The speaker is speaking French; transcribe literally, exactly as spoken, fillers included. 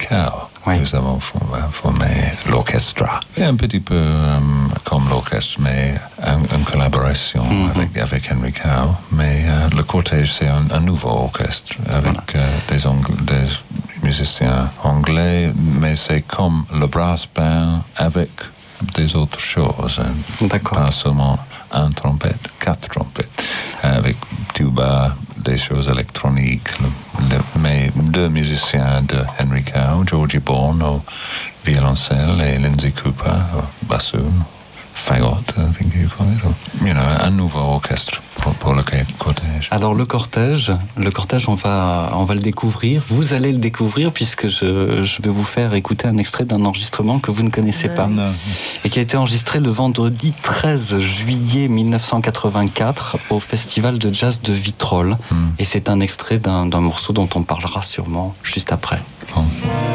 Cow. Oui. Nous avons formé l'orchestre. Et un petit peu euh, comme l'orchestre, mais en, en collaboration mm-hmm. avec, avec Henry Cow. Mais euh, le cortège, c'est un, un nouveau orchestre avec voilà. euh, des, Angl- des musiciens anglais, mais c'est comme le brass band avec des autres choses. D'accord. Pas seulement un trompette, quatre trompettes, avec tuba, des choses électroniques. Le, le, mais deux musiciens de Henry Cow, Georgie Bourne au violoncelle et Lindsay Cooper au bassoon, fagot, I think you call it. You know, un nouveau orchestre pour, pour le cortège. Alors le cortège, le cortège, on va, on va le découvrir. Vous allez le découvrir puisque je, je vais vous faire écouter un extrait d'un enregistrement que vous ne connaissez pas non. et qui a été enregistré le vendredi treize juillet mille neuf cent quatre-vingt-quatre au Festival de Jazz de Vitrolles. Mm. Et c'est un extrait d'un, d'un morceau dont on parlera sûrement juste après. Bon.